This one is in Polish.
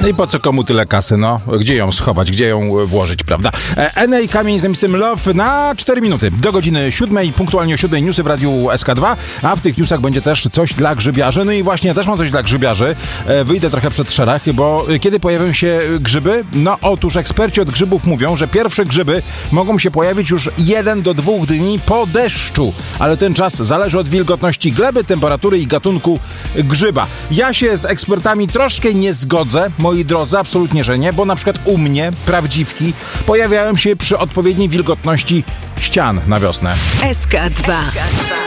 No i po co komu tyle kasy, no? Gdzie ją schować, gdzie ją włożyć, prawda? Enej Kamień z napisem Love na 4 minuty. Do godziny 7, punktualnie o 7 newsy w Radiu SK2, a w tych newsach będzie też coś dla grzybiarzy. No i właśnie, ja też mam coś dla grzybiarzy. Wyjdę trochę przed szereg, bo kiedy pojawią się grzyby? No otóż eksperci od grzybów mówią, że pierwsze grzyby mogą się pojawić już 1 do 2 dni po deszczu. Ale ten czas zależy od wilgotności gleby, temperatury i gatunku grzyba. Ja się z ekspertami troszkę nie zgodzę, moi drodzy, absolutnie, że nie, bo na przykład u mnie prawdziwki pojawiają się przy odpowiedniej wilgotności ścian na wiosnę. SK2.